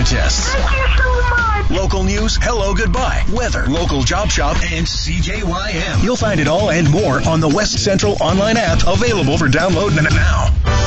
contests. Thank you so much. Local news, hello, goodbye, weather, local job shop, and CJYM. You'll find it all and more on the West Central online app, available for download now.